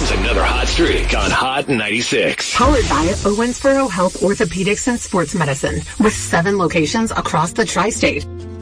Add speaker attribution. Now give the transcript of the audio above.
Speaker 1: continues another hot streak on Hot 96.
Speaker 2: Powered by Owensboro Health Orthopedics and Sports Medicine with 7 locations across the tri-state.